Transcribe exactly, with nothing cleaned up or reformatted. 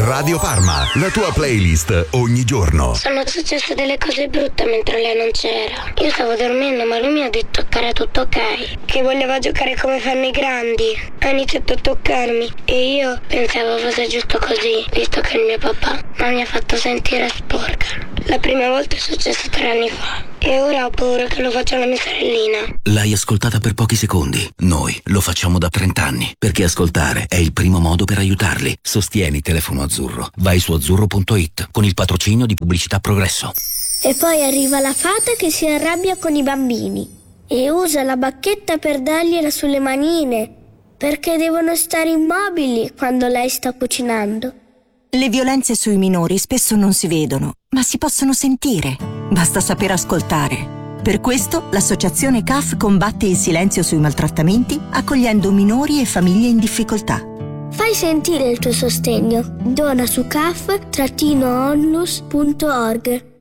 Radio Parma, la tua playlist ogni giorno. Sono successe delle cose brutte mentre lei non c'era. Io stavo dormendo, ma lui mi ha detto che era tutto ok, che voleva giocare come fanno i grandi. Ha iniziato a toccarmi e io pensavo fosse giusto così, visto che è il mio papà, ma mi ha fatto sentire sporca. La prima volta è successo tre anni fa e ora ho paura che lo faccia la mia sorellina. L'hai ascoltata per pochi secondi. Noi lo facciamo da trent'anni, perché ascoltare è il primo modo per aiutarli. Sostieni Telefono Azzurro. Vai su azzurro punto it con il patrocinio di Pubblicità Progresso. E poi arriva la fata che si arrabbia con i bambini e usa la bacchetta per dargliela sulle manine, perché devono stare immobili quando lei sta cucinando. Le violenze sui minori spesso non si vedono, ma si possono sentire. Basta saper ascoltare. Per questo l'Associazione C A F combatte il silenzio sui maltrattamenti, accogliendo minori e famiglie in difficoltà. Fai sentire il tuo sostegno. Dona su caf trattino onlus punto org.